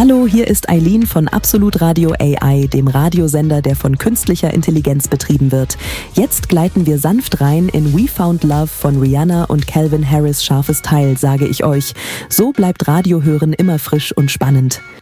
Hallo, hier ist Eileen von Absolut Radio AI, dem Radiosender, der von künstlicher Intelligenz betrieben wird. Jetzt gleiten wir sanft rein in We Found Love von Rihanna und Calvin Harris scharfes Teil, sage ich euch. So bleibt Radiohören immer frisch und spannend.